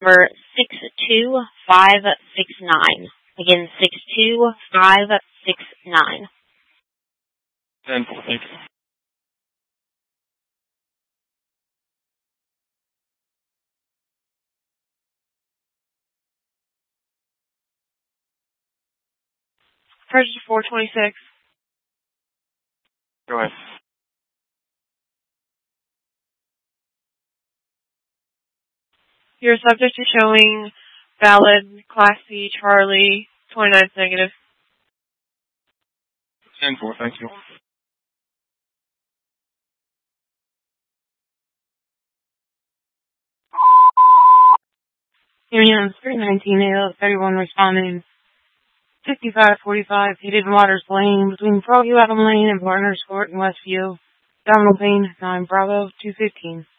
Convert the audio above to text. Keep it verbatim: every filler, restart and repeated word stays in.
number six two five six nine. Again, six two five six nine. ten four, thank you. Purchase four twenty-six. Go ahead. You're subject to showing valid Class C Charlie twenty-nine negative. ten four, thank you. Union three nineteen A thirty-one responding. fifty-five forty-five Heated Waters Lane between Froggy Adam Lane and Partners Court in Westview. Abdominal pain, nine Bravo two fifteen.